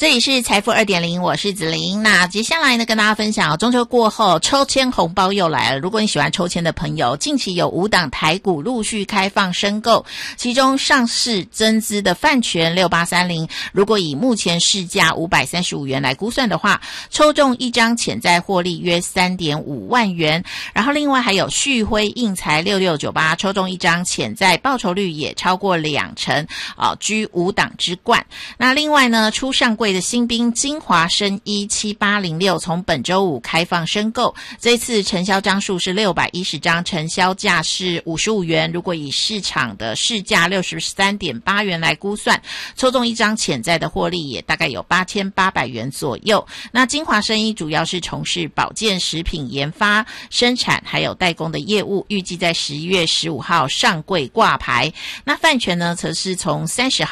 这里是财富 2.0， 我是子琳。那接下来呢，跟大家分享中秋过后抽签红包又来了。如果你喜欢抽签的朋友，近期有5档台股陆续开放申购，其中上市增资的泛全6830，如果以目前市价535元来估算的话，抽中一张潜在获利约 3.5 万元。然后另外还有旭辉印材6698，抽中一张潜在报酬率也超过20%，居5档之冠。那另外呢，出上柜的新兵金华生医7806，从本周五开放申购，这次成交张数是610张，成交价是55元，如果以市场的市价 63.8 元来估算，抽中一张潜在的获利也大概有8800元左右。那金华生医主要是从事保健食品研发、生产还有代工的业务，预计在11月15号上柜挂牌。那泛全呢，则是从30号